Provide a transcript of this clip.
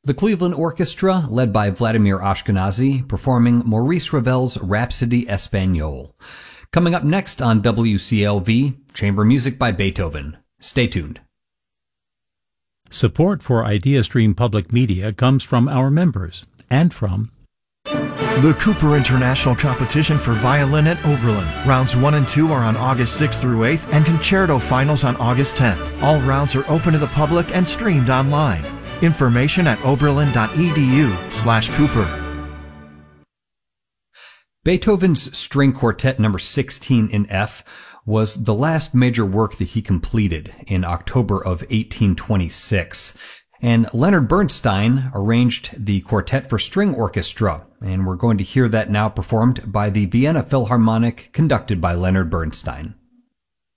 The Cleveland Orchestra, led by Vladimir Ashkenazy, performing Maurice Ravel's Rhapsody Espagnole. Coming up next on WCLV, chamber music by Beethoven. Stay tuned. Support for IdeaStream Public Media comes from our members and from the Cooper International Competition for Violin at Oberlin. Rounds 1 and 2 are on August 6th through 8th and concerto finals on August 10th. All rounds are open to the public and streamed online. Information at oberlin.edu/Cooper. Beethoven's String Quartet No. 16 in F was the last major work that he completed in October of 1826. And Leonard Bernstein arranged the quartet for string orchestra, and we're going to hear that now performed by the Vienna Philharmonic, conducted by Leonard Bernstein.